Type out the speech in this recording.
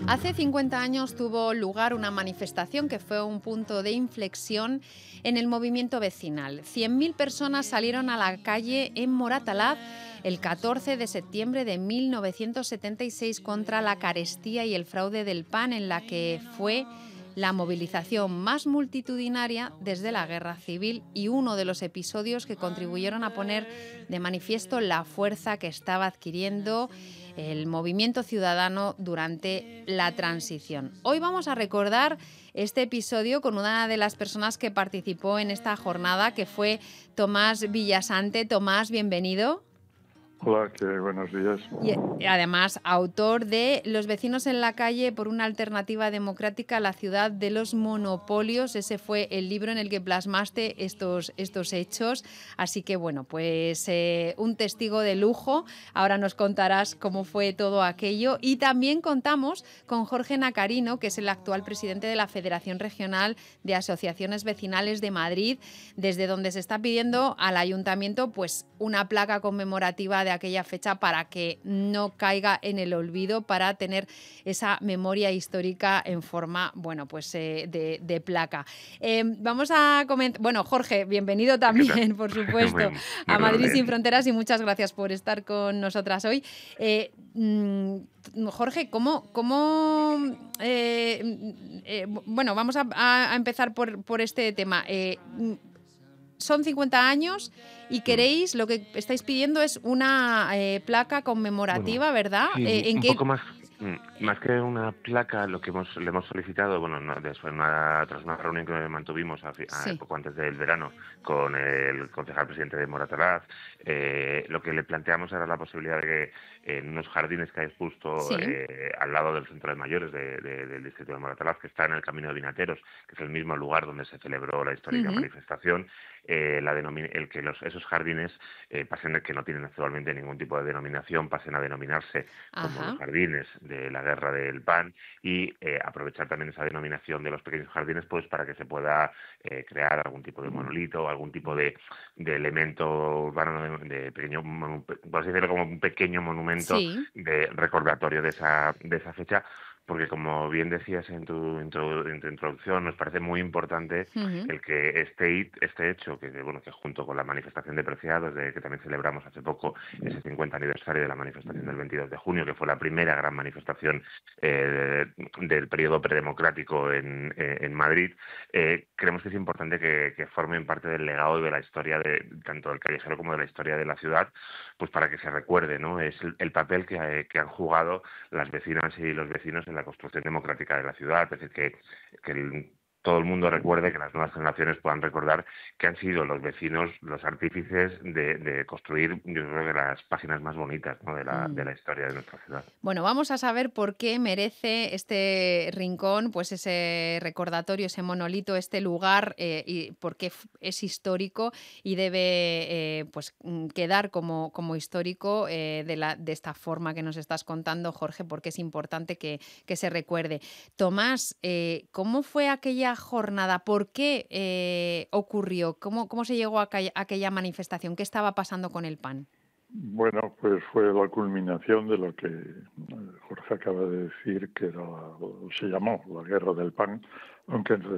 Hace 50 años tuvo lugar una manifestación que fue un punto de inflexión en el movimiento vecinal. 100.000 personas salieron a la calle en Moratalaz el 14 de septiembre de 1976 contra la carestía y el fraude del pan, en la que fue la movilización más multitudinaria desde la Guerra Civil y uno de los episodios que contribuyeron a poner de manifiesto la fuerza que estaba adquiriendo el movimiento ciudadano durante la transición. Hoy vamos a recordar este episodio con una de las personas que participó en esta jornada, que fue Tomás Villasante. Tomás, bienvenido. Hola, buenos días. Y además, autor de Los vecinos en la calle por una alternativa democrática a la ciudad de los monopolios. Ese fue el libro en el que plasmaste estos hechos. Así que, bueno, pues un testigo de lujo. Ahora nos contarás cómo fue todo aquello. Y también contamos con Jorge Nacarino, que es el actual presidente de la Federación Regional de Asociaciones Vecinales de Madrid, desde donde se está pidiendo al ayuntamiento pues una placa conmemorativa de aquella fecha para que no caiga en el olvido, para tener esa memoria histórica en forma, bueno, pues de placa. Vamos a comentar. Bueno, Jorge, bienvenido también, por supuesto, a Madrid sin Fronteras, y muchas gracias por estar con nosotras hoy. Jorge, bueno, vamos a empezar por este tema. Son 50 años y queréis, lo que estáis pidiendo es una placa conmemorativa, Bueno, ¿verdad? sí, ¿En un qué? poco más que una placa, lo que le hemos solicitado, bueno, tras una reunión que mantuvimos Sí. poco antes del verano con el concejal presidente de Moratalaz, lo que le planteamos era la posibilidad de que en unos jardines que hay justo Sí. al lado del centro de mayores del distrito de Moratalaz, que está en el Camino de Vinateros, que es el mismo lugar donde se celebró la histórica manifestación, esos jardines pasen, que no tienen actualmente ningún tipo de denominación, pasen a denominarse como los jardines de la Guerra del Pan, y aprovechar también esa denominación de los pequeños jardines pues para que se pueda crear algún tipo de monolito, algún tipo de elemento urbano, de pequeño, por así decirlo, como un pequeño monumento Sí. de recordatorio de esa fecha, porque como bien decías en tu introducción, nos parece muy importante el que este hecho, que junto con la manifestación de Preciados, que también celebramos hace poco ese 50 aniversario de la manifestación del 22 de junio, que fue la primera gran manifestación del periodo predemocrático en Madrid, creemos que es importante que formen parte del legado y de la historia tanto del callejero como de la historia de la ciudad, pues para que se recuerde, ¿no? Es el papel que han jugado las vecinas y los vecinos en la construcción democrática de la ciudad, es decir, todo el mundo recuerde, que las nuevas generaciones puedan recordar que han sido los vecinos los artífices de construir, yo creo, que las páginas más bonitas, ¿no?, de la historia de nuestra ciudad. Bueno, vamos a saber por qué merece este rincón, pues ese recordatorio, ese monolito, este lugar, y por qué es histórico y debe quedar como histórico de esta forma que nos estás contando, Jorge, porque es importante que se recuerde. Tomás, ¿cómo fue aquella jornada? ¿Por qué ocurrió? ¿Cómo se llegó a aquella manifestación? ¿Qué estaba pasando con el pan? Bueno, pues fue la culminación de lo que Jorge acaba de decir, que se llamó la Guerra del Pan, aunque en